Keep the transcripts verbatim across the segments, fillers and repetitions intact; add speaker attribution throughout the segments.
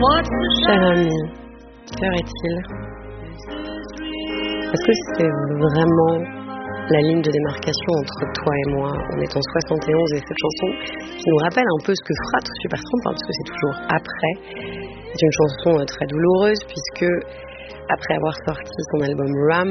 Speaker 1: Cher ami, quelle heure est-il? Est-ce que c'est vraiment la ligne de démarcation entre toi et moi? On est en soixante et onze et cette chanson qui nous rappelle un peu ce que fera Tout Superstar, parce que c'est toujours après. C'est une chanson euh, très douloureuse puisque après avoir sorti son album Ram,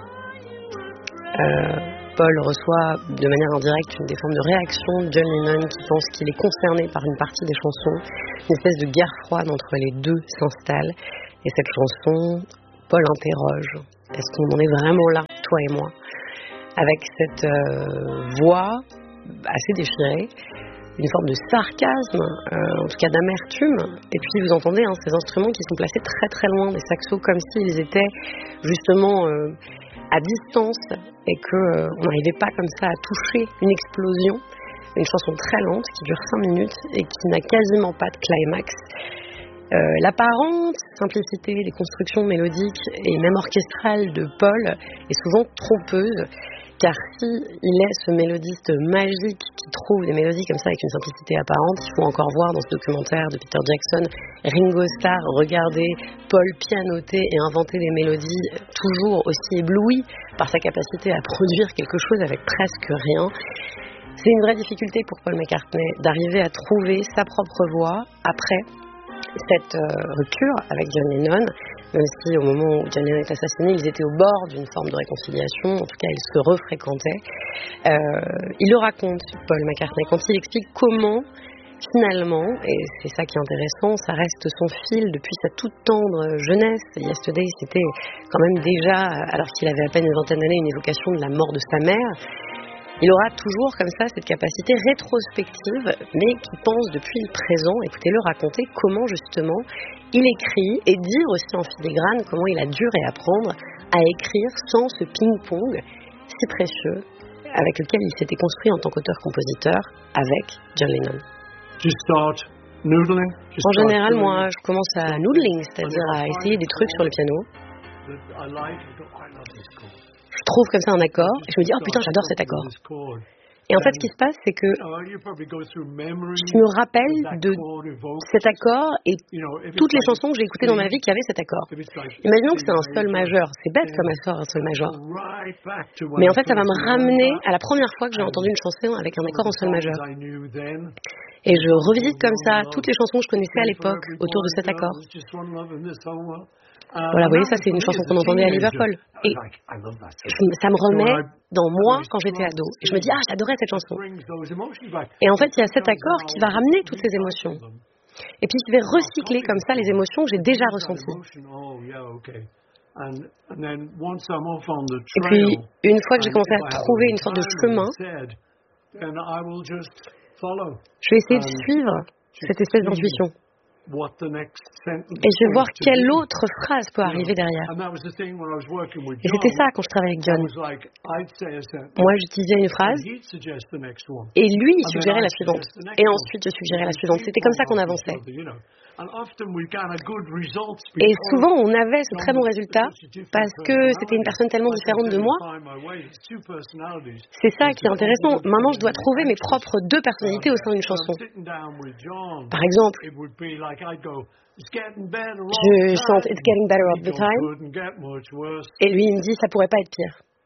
Speaker 1: euh, Paul reçoit de manière indirecte une des formes de réaction de John Lennon qui pense qu'il est concerné par une partie des chansons. Une espèce de guerre froide entre les deux s'installe. Et cette chanson, Paul interroge: est-ce qu'on en est vraiment là, toi et moi? Avec cette euh, voix assez déchirée, une forme de sarcasme, euh, en tout cas d'amertume. Et puis vous entendez hein, ces instruments qui sont placés très très loin des saxos, comme s'ils étaient justement euh, à distance et qu'on euh, n'arrivait pas comme ça à toucher une explosion. Une chanson très lente qui dure cinq minutes et qui n'a quasiment pas de climax. Euh, l'apparente simplicité des constructions mélodiques et même orchestrales de Paul est souvent trompeuse, car si il est ce mélodiste magique qui trouve des mélodies comme ça avec une simplicité apparente, il faut encore voir dans ce documentaire de Peter Jackson Ringo Starr regarder Paul pianoter et inventer des mélodies toujours aussi éblouies par sa capacité à produire quelque chose avec presque rien. C'est une vraie difficulté pour Paul McCartney d'arriver à trouver sa propre voix après cette euh, rupture avec John Lennon, même si au moment où John Lennon est assassiné, ils étaient au bord d'une forme de réconciliation, en tout cas ils se refréquentaient. Euh, il le raconte, Paul McCartney, quand il explique comment finalement, et c'est ça qui est intéressant, ça reste son fil depuis sa toute tendre jeunesse. Yesterday, c'était quand même déjà, alors qu'il avait à peine une vingtaine d'années, une évocation de la mort de sa mère. Il aura toujours comme ça cette capacité rétrospective, mais qui pense depuis le présent. Écoutez-le raconter comment justement il écrit et dire aussi en filigrane comment il a dû réapprendre à écrire sans ce ping-pong si précieux avec lequel il s'était construit en tant qu'auteur-compositeur avec John Lennon. En général, moi, je commence à noodling, c'est-à-dire à essayer des trucs sur le piano. Je trouve comme ça un accord et je me dis oh putain j'adore cet accord. Et en fait ce qui se passe c'est que je me rappelle de cet accord et toutes les chansons que j'ai écoutées dans ma vie qui avaient cet accord. Imaginons que c'est un sol majeur, c'est bête comme accord un sol majeur. Mais en fait ça va me ramener à la première fois que j'ai entendu une chanson avec un accord en sol majeur. Et je revisite comme ça toutes les chansons que je connaissais à l'époque autour de cet accord. Voilà, vous voyez, ça c'est une chanson qu'on entendait à Liverpool. Et ça me remet dans moi quand j'étais ado. Et je me dis, ah, j'adorais cette chanson. Et en fait, il y a cet accord qui va ramener toutes ces émotions. Et puis, je vais recycler comme ça les émotions que j'ai déjà ressenties. Et puis, une fois que j'ai commencé à trouver une sorte de chemin, je vais essayer de suivre cette espèce d'intuition. Et je vais voir quelle autre phrase peut arriver derrière. Et c'était ça quand je travaillais avec John. Moi, j'utilisais une phrase et lui, il suggérait la suivante. Et ensuite, je suggérais la suivante. C'était comme ça qu'on avançait. Et souvent, on avait ce très bon résultat parce que c'était une personne tellement différente de moi. C'est ça qui est intéressant. Maintenant, je dois trouver mes propres deux personnalités au sein d'une chanson. Par exemple, je chante It's Getting Better All the Time et lui, il me dit ça pourrait pas être pire.